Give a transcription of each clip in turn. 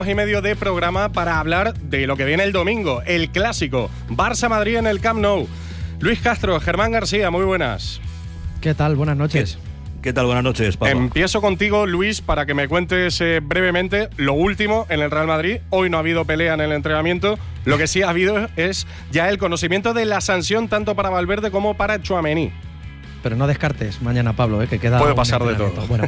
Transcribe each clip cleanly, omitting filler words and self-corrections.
Y medio de programa para hablar de lo que viene el domingo, el clásico Barça-Madrid en el Camp Nou. Luis Castro, Germán García, muy buenas. ¿Qué tal? Buenas noches. ¿Qué tal? Buenas noches, Pablo. Empiezo contigo, Luis, para que me cuentes brevemente lo último en el Real Madrid. Hoy no ha habido pelea en el entrenamiento. Lo que sí ha habido es ya el conocimiento de la sanción tanto para Valverde como para Tchouaméni. Pero no descartes mañana, Pablo, que queda. Puede pasar de todo. Bueno,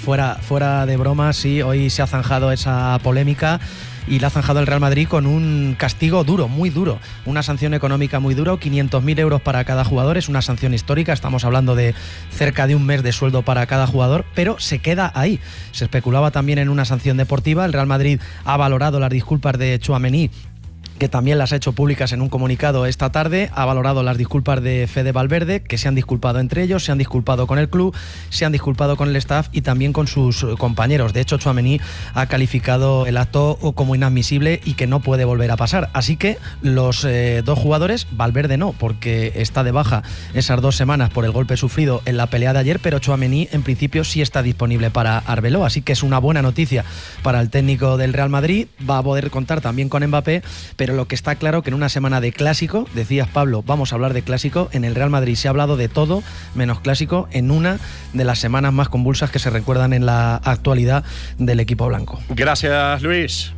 fuera de bromas, sí, hoy se ha zanjado esa polémica y la ha zanjado el Real Madrid con un castigo duro, muy duro. Una sanción económica muy dura, 500.000 euros para cada jugador. Es una sanción histórica, estamos hablando de cerca de un mes de sueldo para cada jugador, pero se queda ahí. Se especulaba también en una sanción deportiva. El Real Madrid ha valorado las disculpas de Tchouaméni, que también las ha hecho públicas en un comunicado esta tarde. Ha valorado las disculpas de Fede Valverde, que se han disculpado entre ellos, se han disculpado con el club, se han disculpado con el staff y también con sus compañeros. De hecho, Tchouaméni ha calificado el acto como inadmisible y que no puede volver a pasar. Así que los dos jugadores, Valverde no, porque está de baja esas 2 semanas por el golpe sufrido en la pelea de ayer, pero Tchouaméni en principio sí está disponible para Arbeloa. Así que es una buena noticia para el técnico del Real Madrid. Va a poder contar también con Mbappé, pero lo que está claro que en una semana de clásico, decías, Pablo, vamos a hablar de clásico, en el Real Madrid se ha hablado de todo menos clásico en una de las semanas más convulsas que se recuerdan en la actualidad del equipo blanco. Gracias, Luis.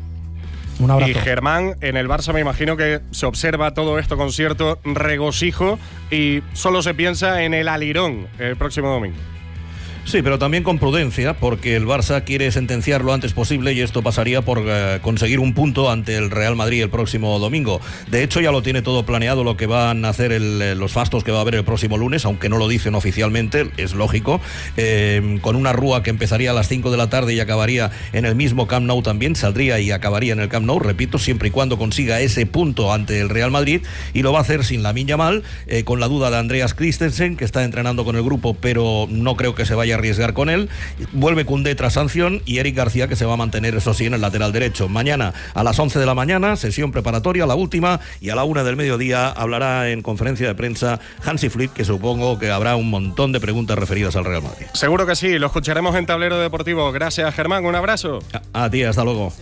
Un abrazo. Y Germán, en el Barça me imagino que se observa todo esto con cierto regocijo y solo se piensa en el alirón el próximo domingo. Sí, pero también con prudencia, porque el Barça quiere sentenciar lo antes posible y esto pasaría por conseguir un punto ante el Real Madrid el próximo domingo. De hecho, ya lo tiene todo planeado lo que van a hacer los fastos que va a haber el próximo lunes, aunque no lo dicen oficialmente, es lógico, con una rúa que empezaría a las 5 de la tarde y acabaría en el mismo Camp Nou también, saldría y acabaría en el Camp Nou, repito, siempre y cuando consiga ese punto ante el Real Madrid, y lo va a hacer sin Lamine Yamal, con la duda de Andreas Christensen, que está entrenando con el grupo, pero no creo que se vaya a arriesgar con él. Vuelve Koundé tras sanción y Eric García, que se va a mantener, eso sí, en el lateral derecho. Mañana a las 11 de la mañana, sesión preparatoria, la última, y a la 1 del mediodía hablará en conferencia de prensa Hansi Flick, que supongo que habrá un montón de preguntas referidas al Real Madrid. Seguro que sí, lo escucharemos en Tablero Deportivo. Gracias, Germán, un abrazo. A ti, hasta luego.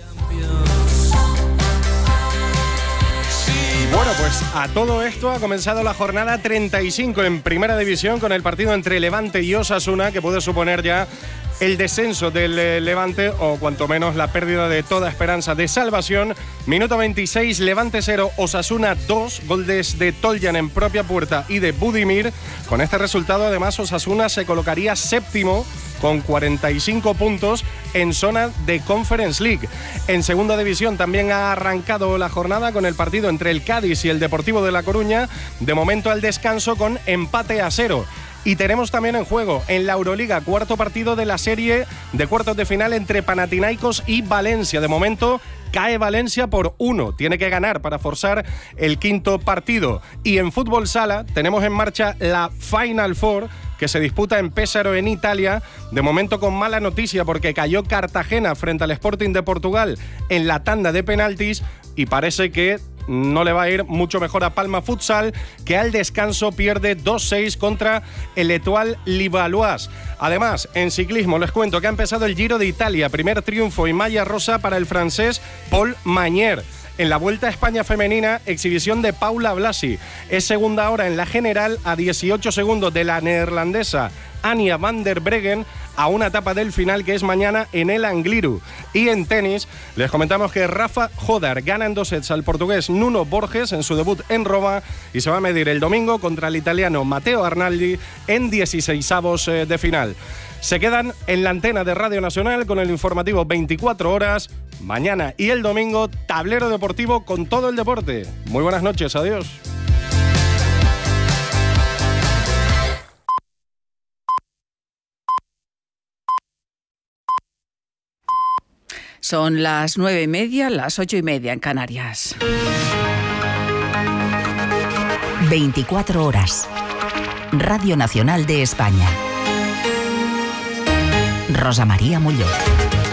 Bueno, pues a todo esto ha comenzado la jornada 35 en Primera División con el partido entre Levante y Osasuna, que puede suponer ya el descenso del Levante o cuanto menos la pérdida de toda esperanza de salvación. Minuto 26, Levante 0, Osasuna 2, goles de Toljan en propia puerta y de Budimir. Con este resultado, además, Osasuna se colocaría séptimo con 45 puntos en zona de Conference League. En Segunda División también ha arrancado la jornada con el partido entre el Cádiz y el Deportivo de La Coruña, de momento al descanso con empate a 0. Y tenemos también en juego en la Euroliga, cuarto partido de la serie de cuartos de final entre Panathinaikos y Valencia. De momento cae Valencia por 1, tiene que ganar para forzar el quinto partido. Y en fútbol sala tenemos en marcha la Final Four, que se disputa en Pesaro, en Italia, de momento con mala noticia porque cayó Cartagena frente al Sporting de Portugal en la tanda de penaltis y parece que no le va a ir mucho mejor a Palma Futsal, que al descanso pierde 2-6 contra el Étoile Livallois. Además, en ciclismo les cuento que ha empezado el Giro de Italia, primer triunfo y malla rosa para el francés Paul Magnier. En la Vuelta a España femenina, exhibición de Paula Blasi. Es segunda hora en la general, a 18 segundos de la neerlandesa Anja van der Breggen, a una etapa del final que es mañana en el Angliru. Y en tenis, les comentamos que Rafa Jodar gana en 2 sets al portugués Nuno Borges en su debut en Roma y se va a medir el domingo contra el italiano Matteo Arnaldi en 16avos de final. Se quedan en la antena de Radio Nacional con el informativo 24 horas. Mañana y el domingo, Tablero Deportivo con todo el deporte. Muy buenas noches, adiós. Son las 9:30, las 8:30 en Canarias. 24 horas. Radio Nacional de España. Rosa María Muñoz.